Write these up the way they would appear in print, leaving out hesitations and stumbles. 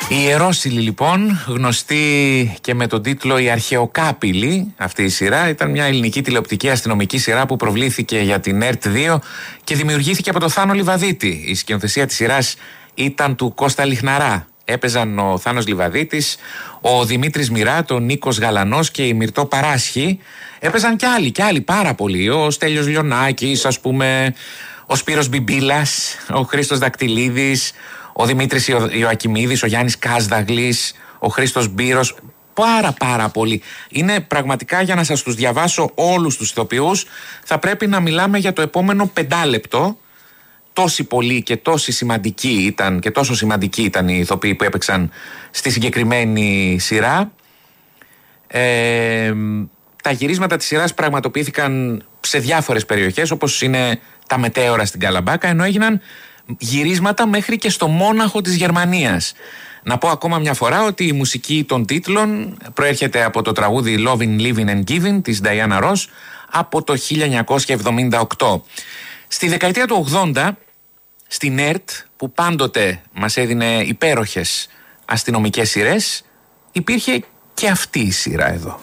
Η Ιερόσυλη λοιπόν, γνωστή και με τον τίτλο «Η Αρχαιοκάπηλη», αυτή η σειρά ήταν μια ελληνική τηλεοπτική αστυνομική σειρά που προβλήθηκε για την ΕΡΤ2 και δημιουργήθηκε από τον Θάνο Λιβαδίτη. Η σκηνοθεσία της σειράς ήταν του Κώστα Λιχναρά. Έπαιζαν ο Θάνος Λιβαδίτης, ο Δημήτρης Μοιράτ, ο Νίκος Γαλανός και η Μυρτώ Παράσχη. Έπαιζαν κι άλλοι πάρα πολλοί. Ο Στέλιος Λιονάκης, ας πούμε, ο Σπύρος Μπιμπίλας, ο Χρήστος Δακτυλίδης, ο Δημήτρης Ιωακιμίδης, ο Γιάννης Κάσδαγλης, ο Χρήστος Μπύρος. Πάρα πολλοί. Είναι πραγματικά, για να σας τους διαβάσω όλους τους ηθοποιούς, θα πρέπει να μιλάμε για το επόμενο 5 λεπτό. Τόσοι πολλοί και τόσοι σημαντικοί ήταν και τόσο σημαντικοί ήταν οι ηθοποιοί που έπαιξαν στη συγκεκριμένη σειρά. Τα γυρίσματα της σειράς πραγματοποιήθηκαν σε διάφορες περιοχές, όπως είναι τα Μετέωρα στην Καλαμπάκα, ενώ έγιναν γυρίσματα μέχρι και στο Μόναχο της Γερμανίας. Να πω ακόμα μια φορά ότι η μουσική των τίτλων προέρχεται από το τραγούδι Loving, Living and Giving της Diana Ross από το 1978. Στη δεκαετία του 80, στην ΕΡΤ, που πάντοτε μας έδινε υπέροχες αστυνομικές σειρές, υπήρχε και αυτή η σειρά εδώ.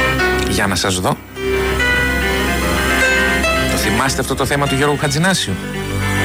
Για να σας δω. Το θυμάστε αυτό το θέμα του Γιώργου Χατζηνάσιου?